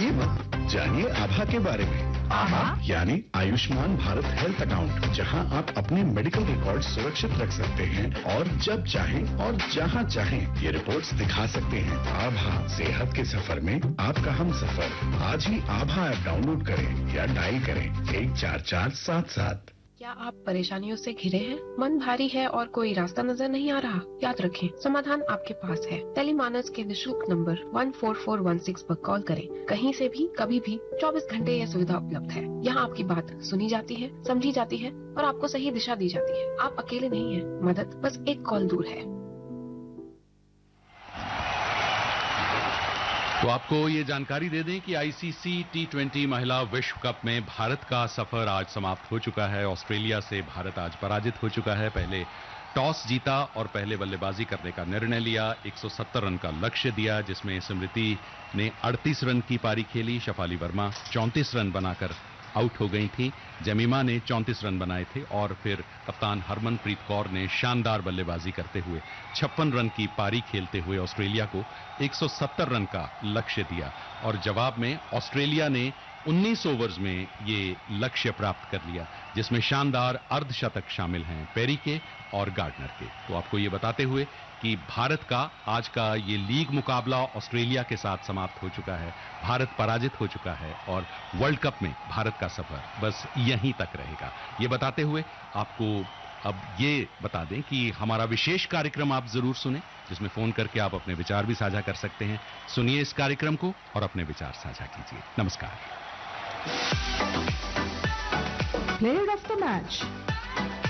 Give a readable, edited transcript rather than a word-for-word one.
घबराइए मत, जानिए आभा के बारे में। आभा यानी आयुष्मान भारत हेल्थ अकाउंट, जहां आप अपने मेडिकल रिकॉर्ड सुरक्षित रख सकते हैं और जब चाहें और जहां चाहें ये रिपोर्ट्स दिखा सकते हैं। आभा, सेहत के सफर में आपका हम सफर। आज ही आभा ऐप डाउनलोड करें या डायल करें 14477। क्या आप परेशानियों से घिरे हैं? मन भारी है और कोई रास्ता नजर नहीं आ रहा? याद रखें, समाधान आपके पास है। टेलीमानस के निशुल्क नंबर 14416 पर कॉल करें। कहीं से भी, कभी भी, 24 घंटे यह सुविधा उपलब्ध है। यहाँ आपकी बात सुनी जाती है, समझी जाती है और आपको सही दिशा दी जाती है। आप अकेले नहीं हैं। मदद बस एक कॉल दूर है। तो आपको ये जानकारी दे दें कि आईसीसी T20 महिला विश्व कप में भारत का सफर आज समाप्त हो चुका है। ऑस्ट्रेलिया से भारत आज पराजित हो चुका है। पहले टॉस जीता और पहले बल्लेबाजी करने का निर्णय लिया। 170 रन का लक्ष्य दिया, जिसमें स्मृति ने 38 रन की पारी खेली। शफाली वर्मा 34 रन बनाकर आउट हो गई थी। जमीमा ने 34 रन बनाए थे और फिर कप्तान हरमनप्रीत कौर ने शानदार बल्लेबाजी करते हुए 56 रन की पारी खेलते हुए ऑस्ट्रेलिया को 170 रन का लक्ष्य दिया और जवाब में ऑस्ट्रेलिया ने 19 ओवर्स में ये लक्ष्य प्राप्त कर लिया, जिसमें शानदार अर्धशतक शामिल हैं पेरी के और गार्डनर के। तो आपको ये बताते हुए कि भारत का आज का ये लीग मुकाबला ऑस्ट्रेलिया के साथ समाप्त हो चुका है। भारत पराजित हो चुका है और वर्ल्ड कप में भारत का सफर बस यहीं तक रहेगा। ये बताते हुए आपको अब ये बता दें कि हमारा विशेष कार्यक्रम आप जरूर सुने, जिसमें फोन करके आप अपने विचार भी साझा कर सकते हैं। सुनिए इस कार्यक्रम को और अपने विचार साझा कीजिए। नमस्कार। Player of the match.